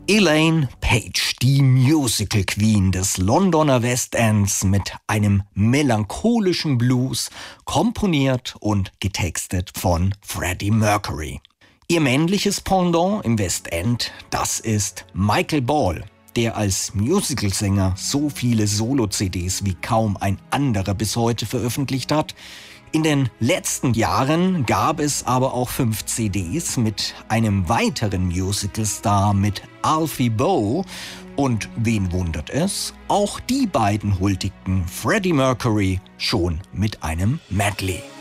Elaine Paige, die Musical Queen des Londoner West Ends mit einem melancholischen Blues, komponiert und getextet von Freddie Mercury. Ihr männliches Pendant im West End, das ist Michael Ball, der als Musicalsänger so viele Solo-CDs wie kaum ein anderer bis heute veröffentlicht hat. In den letzten Jahren gab es aber auch 5 CDs mit einem weiteren Musicalstar, mit Alfie Boe. Und wen wundert es? Auch die beiden huldigten Freddie Mercury schon mit einem Medley.